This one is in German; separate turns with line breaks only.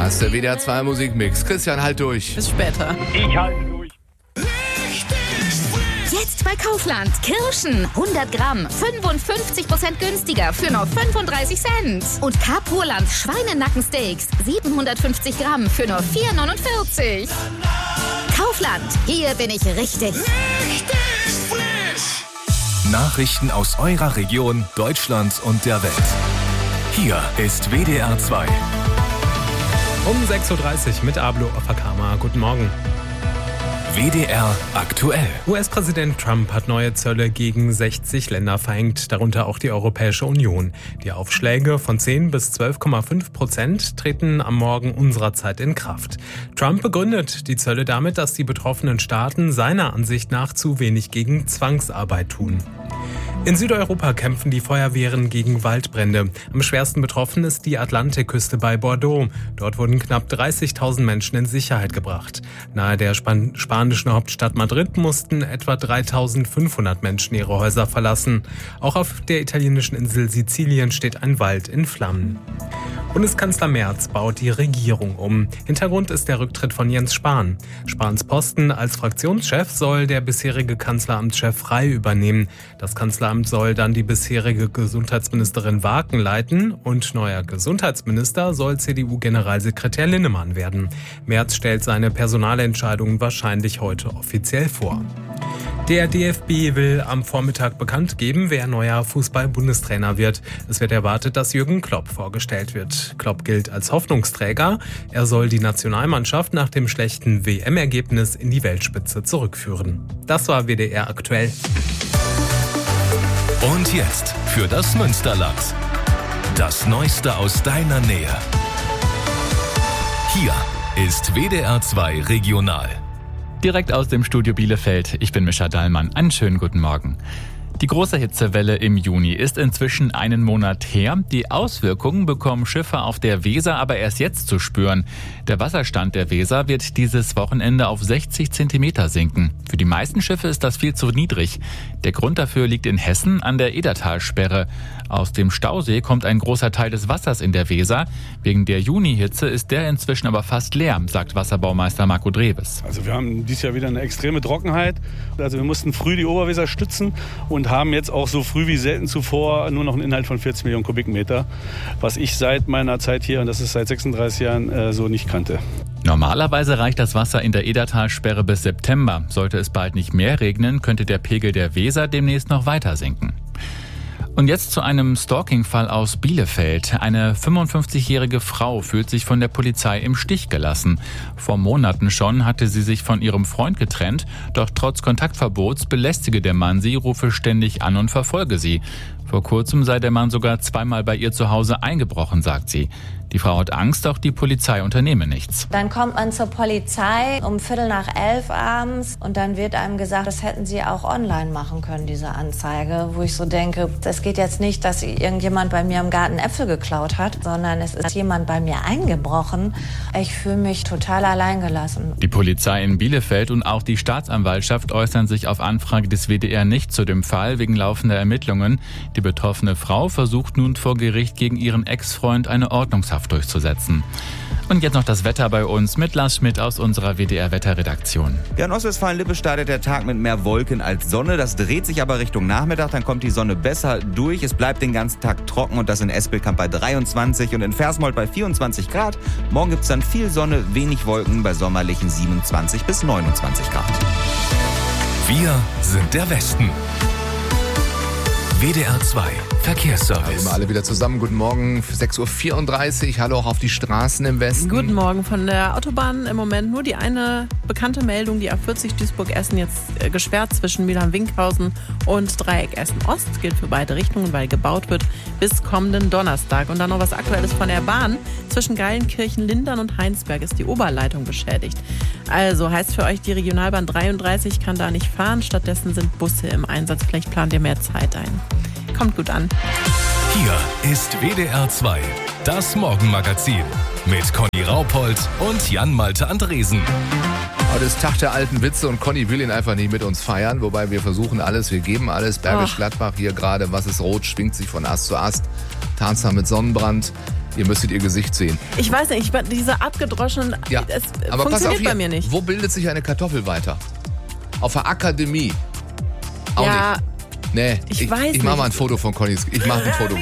Das ist der WDR 2 Musikmix. Christian, halt durch.
Bis später.
Ich halte durch.
Jetzt bei Kaufland. Kirschen 100 Gramm, 55% günstiger für nur 35 Cent. Und Carpoland Schweinenackensteaks 750 Gramm für nur 4,49. Kaufland, hier bin ich richtig.
Nachrichten aus eurer Region, Deutschland und der Welt. Hier ist WDR 2.
Um 6.30 Uhr mit Ablo Afakama. Guten Morgen.
WDR aktuell.
US-Präsident Trump hat neue Zölle gegen 60 Länder verhängt, darunter auch die Europäische Union. Die Aufschläge von 10 bis 12,5% treten am Morgen unserer Zeit in Kraft. Trump begründet die Zölle damit, dass die betroffenen Staaten seiner Ansicht nach zu wenig gegen Zwangsarbeit tun. In Südeuropa kämpfen die Feuerwehren gegen Waldbrände. Am schwersten betroffen ist die Atlantikküste bei Bordeaux. Dort wurden knapp 30.000 Menschen in Sicherheit gebracht. Nahe der spanischen Hauptstadt Madrid mussten etwa 3.500 Menschen ihre Häuser verlassen. Auch auf der italienischen Insel Sizilien steht ein Wald in Flammen. Bundeskanzler Merz baut die Regierung um. Hintergrund ist der Rücktritt von Jens Spahn. Spahns Posten als Fraktionschef soll der bisherige Kanzleramtschef Frey übernehmen. Das Kanzleramt soll dann die bisherige Gesundheitsministerin Waaken leiten und neuer Gesundheitsminister soll CDU-Generalsekretär Linnemann werden. Merz stellt seine Personalentscheidungen wahrscheinlich heute offiziell vor. Der DFB will am Vormittag bekannt geben, wer neuer Fußball-Bundestrainer wird. Es wird erwartet, dass Jürgen Klopp vorgestellt wird. Klopp gilt als Hoffnungsträger. Er soll die Nationalmannschaft nach dem schlechten WM-Ergebnis in die Weltspitze zurückführen. Das war WDR aktuell.
Und jetzt für das Münsterland. Das Neueste aus deiner Nähe. Hier ist WDR 2 Regional.
Direkt aus dem Studio Bielefeld. Ich bin Mischa Dallmann. Einen schönen guten Morgen. Die große Hitzewelle im Juni ist inzwischen einen Monat her. Die Auswirkungen bekommen Schiffe auf der Weser aber erst jetzt zu spüren. Der Wasserstand der Weser wird dieses Wochenende auf 60 Zentimeter sinken. Für die meisten Schiffe ist das viel zu niedrig. Der Grund dafür liegt in Hessen an der Edertalsperre. Aus dem Stausee kommt ein großer Teil des Wassers in der Weser. Wegen der Junihitze ist der inzwischen aber fast leer, sagt Wasserbaumeister Marco Dreves.
Also wir haben dieses Jahr wieder eine extreme Trockenheit. Also wir mussten früh die Oberweser stützen und haben jetzt auch so früh wie selten zuvor nur noch einen Inhalt von 40 Millionen Kubikmeter, was ich seit meiner Zeit hier, und das ist seit 36 Jahren, so nicht kannte.
Normalerweise reicht das Wasser in der Edertalsperre bis September. Sollte es bald nicht mehr regnen, könnte der Pegel der Weser demnächst noch weiter sinken. Und jetzt zu einem Stalking-Fall aus Bielefeld. Eine 55-jährige Frau fühlt sich von der Polizei im Stich gelassen. Vor Monaten schon hatte sie sich von ihrem Freund getrennt, doch trotz Kontaktverbots belästige der Mann sie, rufe ständig an und verfolge sie. Vor kurzem sei der Mann sogar zweimal bei ihr zu Hause eingebrochen, sagt sie. Die Frau hat Angst, doch die Polizei unternehme nichts.
Dann kommt man zur Polizei um 11:15 abends und dann wird einem gesagt, das hätten sie auch online machen können, diese Anzeige. Wo ich so denke, es geht jetzt nicht, dass irgendjemand bei mir im Garten Äpfel geklaut hat, sondern es ist jemand bei mir eingebrochen. Ich fühle mich total alleingelassen.
Die Polizei in Bielefeld und auch die Staatsanwaltschaft äußern sich auf Anfrage des WDR nicht zu dem Fall wegen laufender Ermittlungen. Die betroffene Frau versucht nun vor Gericht gegen ihren Ex-Freund eine Ordnungshaft durchzusetzen. Und jetzt noch das Wetter bei uns mit Lars Schmidt aus unserer WDR-Wetterredaktion.
Ja, in Ostwestfalen-Lippe startet der Tag mit mehr Wolken als Sonne. Das dreht sich aber Richtung Nachmittag, dann kommt die Sonne besser durch. Es bleibt den ganzen Tag trocken und das in Espelkamp bei 23 und in Versmold bei 24 Grad. Morgen gibt es dann viel Sonne, wenig Wolken bei sommerlichen 27 bis 29 Grad.
Wir sind der Westen. WDR 2 Verkehrsservice.
Wir alle wieder zusammen. Guten Morgen, 6.34 Uhr. Hallo auch auf die Straßen im Westen.
Guten Morgen. Von der Autobahn im Moment nur die eine bekannte Meldung, die A40 Duisburg-Essen jetzt gesperrt zwischen Mülheim-Winkhausen und Dreieck Essen-Ost. Gilt für beide Richtungen, weil gebaut wird bis kommenden Donnerstag. Und dann noch was Aktuelles von der Bahn. Zwischen Geilenkirchen, Lindern und Heinsberg ist die Oberleitung beschädigt. Also heißt für euch, die Regionalbahn 33 kann da nicht fahren. Stattdessen sind Busse im Einsatz. Vielleicht plant ihr mehr Zeit ein. Kommt gut an.
Hier ist WDR 2, das Morgenmagazin mit Conny Raupold und Jan-Malte Andresen.
Heute ist Tag der alten Witze und Conny will ihn einfach nicht mit uns feiern, wobei wir versuchen alles, wir geben alles. Bergisch Gladbach hier gerade, was ist rot, schwingt sich von Ast zu Ast. Tarzan mit Sonnenbrand. Ihr müsstet ihr Gesicht sehen.
Ich weiß nicht, diese abgedroschenen,
Ja,
es
aber pass auf
funktioniert
hier.
bei mir nicht.
Wo bildet sich eine Kartoffel weiter? Auf der Akademie. Auch
Ja,
nicht. Nee,
ich weiß
ich mach
nicht.
mal ein Foto von Connys. Ich mach ein Foto.